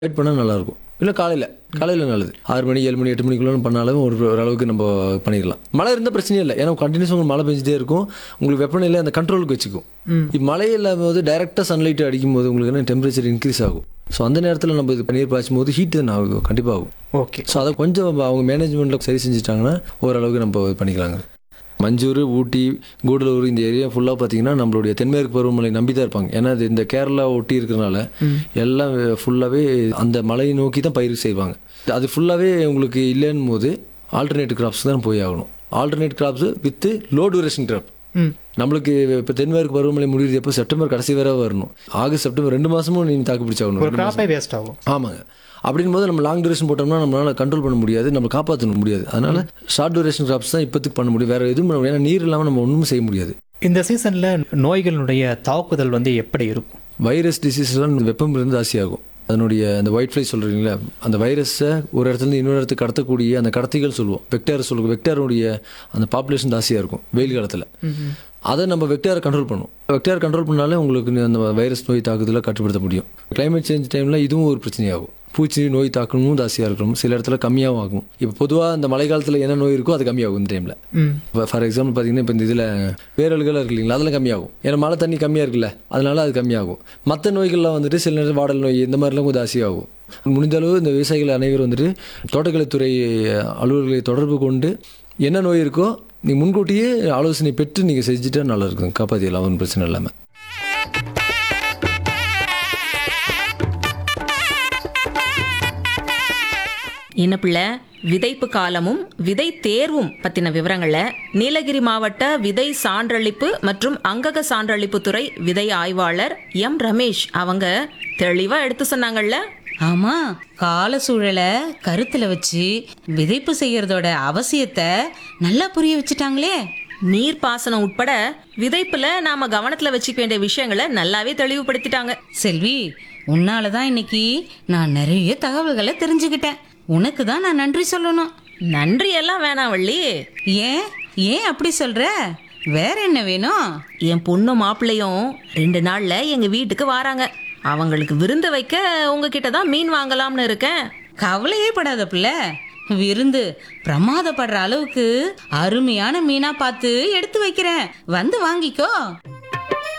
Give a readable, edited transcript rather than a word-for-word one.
Wait பண்ணால் நல்லாயிருக்கும். இல்லை காலையில் நல்லது. 6 மணி 7 மணி 8 மணிக்குள்ள பண்ணாலும் ஓரளவுக்கு நம்ம பண்ணிடலாம். மழை இருந்தால் பிரச்சனையே இல்லை. ஏன்னா கண்டினியூஸாக உங்களுக்கு மழை பெஞ்சிட்டே இருக்கும். உங்களுக்கு வெப்பநிலை அந்த கண்ட்ரோலுக்கு வச்சுக்கும். இப்போ மழை இல்லாமல் போது டைரெக்டாக சன்லைட் அடிக்கும் போது உங்களுக்கு என்ன டெம்பரேச்சர் இன்க்ரீஸ் ஆகும். ஸோ அந்த நேரத்தில் நம்ம இது நீர் பாய்ச்சும் போது ஹீட் தான் ஆகும், கண்டிப்பாக ஆகும். ஓகே. ஸோ அதை கொஞ்சம் அவங்க மேனேஜ்மெண்ட்டில் சரி செஞ்சுட்டாங்கன்னா ஓரளவுக்கு நம்ம இது பண்ணிக்கலாங்க. மஞ்சூர், ஊட்டி, கூடலூர் இந்த ஏரியா ஃபுல்லாக பார்த்தீங்கன்னா நம்மளுடைய தென்மேற்கு பருவமழை நம்பி தான் இருப்பாங்க. ஏன்னா அது இந்த கேரளா ஒட்டி இருக்கிறனால எல்லாம் ஃபுல்லாகவே அந்த மலையை நோக்கி தான் பயிர் செய்வாங்க. அது ஃபுல்லாகவே உங்களுக்கு இல்லைன்னும் போது ஆல்டர்னேட் கிராப்ஸ் தான் போய் ஆகணும். Alternate graphs with low duration graph. நம்மளுக்கு இப்போ தென்மேற்கு பருவமழை முடியுது எப்போ செப்டம்பர் கடைசி வேற வரணும். ஆகஸ்ட் செப்டம்பர் 2 மாதமும் நீங்கள் தாக்கு பிடிச்சாகணும். ஒரு கிராப்பே வேஸ்ட் ஆகும். ஆமாங்க. அப்படின் போது நம்ம லாங் டூரேஷன் போட்டோம்னா நம்மளால் கண்ட்ரோல் பண்ண முடியாது, நம்ம காப்பாற்ற முடியாது. அதனால ஷார்ட் டூரேஷன் கிராப்ஸ் தான் இப்போத்துக்கு பண்ண முடியும். வேறு எதுவும் பண்ண முடியாது. ஏன்னா நீர் இல்லாமல் நம்ம ஒன்றும் செய்ய முடியாது. இந்த சீசனில் நோய்களுடைய தாக்குதல் எப்படி இருக்கும்? வைரஸ் டிசீஸ்லாம் வெப்பம் இருந்து ஜாஸ்தியாகும். அதனுடைய அந்த ஒயிட் ஃப்ளை சொல்கிறீங்களா, அந்த வைரஸை ஒரு இடத்துல இன்னொரு இடத்துக்கு கடத்தக்கூடிய அந்த கடத்திகள் சொல்லுவோம். வெக்டாருடைய அந்த பாப்புலேஷன் ஜாஸ்தியாக இருக்கும் வெயில் காலத்தில். அதை நம்ம வெக்டாரை கண்ட்ரோல் பண்ணுவோம். வெக்டார் கண்ட்ரோல் பண்ணாலே உங்களுக்கு அந்த வைரஸ் நோய் தாக்குதலை கட்டுப்படுத்த முடியும். கிளைமேட் சேஞ்ச் டைமில் இதுவும் ஒரு பிரச்சனையாகும். பூச்சி நோய் தாக்கணும் ஜாஸ்தியாக இருக்கணும், சில இடத்துல கம்மியாகவும் ஆகும். இப்போ பொதுவாக இந்த மழை காலத்தில் என்ன நோய் இருக்கோ அது கம்மியாகும் இந்த டைமில். இப்போ ஃபார் எக்ஸாம்பிள் பார்த்தீங்கன்னா இப்போ இந்த இதில் பேரல்கள் இருக்கு இல்லைங்களா, அதெல்லாம் கம்மியாகும். ஏன்னா மழை தண்ணி கம்மியாக இருக்குல்ல, அதனால அது கம்மியாகும். மற்ற நோய்கள்லாம் சில நேரம் வாடல் நோய் இந்த மாதிரிலாம் கொஞ்சம் ஜாஸ்தியாகும். முடிந்த அளவு இந்த விவசாயிகள் அனைவரும் தோட்டக்கலைத்துறை அலுவலர்களை தொடர்பு கொண்டு என்ன நோய் இருக்கோ நீங்கள் முன்கூட்டியே ஆலோசனை பெற்று நீங்கள் செஞ்சுட்டா நல்லா இருக்கும், காப்பாற்றிடலாம், ஒன்றும் பிரச்சனை இல்லாமல். என்ன பிள்ளை, விதைப்பு காலமும் விதை தேர்வும் பத்தின விவரங்களை நீலகிரி மாவட்ட விதை சான்றளிப்பு மற்றும் அங்கக சான்றளிப்பு துறை விதை ஆய்வாளர் எம் ரமேஷ் அவங்க தெளிவா எடுத்து சொன்னாங்கல்ல. ஆமா, கால சூழலை கருத்துல வச்சு விதைப்பு செய்யறதோட அவசியத்தை நல்லா புரிய வச்சுட்டாங்களே. நீர்ப்பாசனம் உட்பட விதைப்புல நாம கவனத்துல வச்சுக்க வேண்டிய விஷயங்களை நல்லாவே தெளிவுபடுத்திட்டாங்க. செல்வி, உன்னாலதான் இன்னைக்கு நான் நிறைய தகவல்களை தெரிஞ்சுக்கிட்டேன். உனக்கு தான் நான் நன்றி சொல்லணும். நன்றி எல்லாம் வேணாம் வள்ளி. ஏன் ஏன் அப்படி சொல்ற? வேற என்ன வேணும்? என் பொண்ணு மாப்பிள்ளையும் 2 நாள்ல எங்க வீட்டுக்கு வராங்க. அவங்களுக்கு விருந்து வைக்க உங்ககிட்ட தான் மீன் வாங்கலாம்னு இருக்கேன். கவலையே படாத பிள்ளை, விருந்து பிரமாதப்படுற அளவுக்கு அருமையான மீனா பார்த்து எடுத்து வைக்கிறேன், வந்து வாங்கிக்கோ.